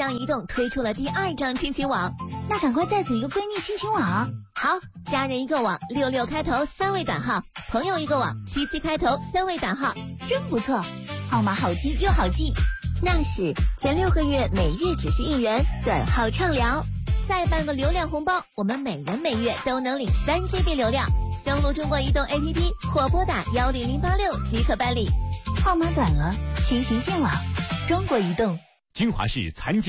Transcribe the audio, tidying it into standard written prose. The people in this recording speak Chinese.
上移动推出了第2张亲情网， 那赶快再组一个闺蜜亲情网。 好，家人一个网，66开头3位短号，朋友一个网，77开头3位短号， 真不错，号码好听又好记。 那是前6个月每月只需1元，短号畅聊，再办个流量红包，我们每人每月都能领3GB 流量。登录中国移动 APP 或拨打10086即可办理。 号码短了，亲情线网，中国移动。 金华市残疾